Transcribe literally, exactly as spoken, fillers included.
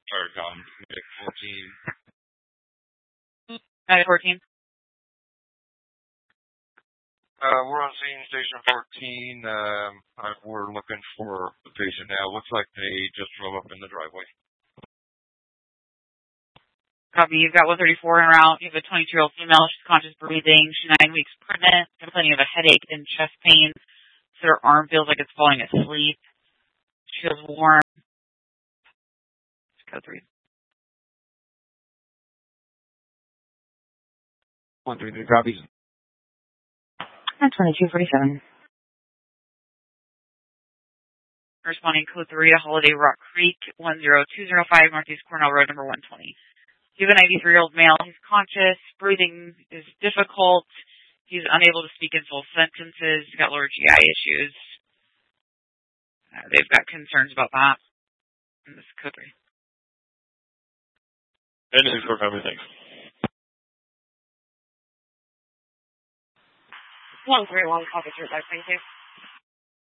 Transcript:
Starcom, Medic fourteen. Medic fourteen. Uh, we're on scene, station fourteen. Um, uh, we're looking for the patient now. Looks like they just drove up in the driveway. Copy. You've got one thirty-four en route. You have a twenty-two-year-old female. She's conscious breathing. She's nine weeks pregnant. Complaining of a headache and chest pain. So her arm feels like it's falling asleep. She feels warm. Code three. one three three copies. And twenty-two forty-seven. Responding code three to Holiday Rock Creek, one zero two zero five Northeast Cornell Road, number one twenty. You have a ninety-three-year-old male. He's conscious. Breathing is difficult. He's unable to speak in full sentences. He's got lower G I issues. Uh, they've got concerns about that. And this is code three. Anything for family, thanks. one three one, officer, thank you.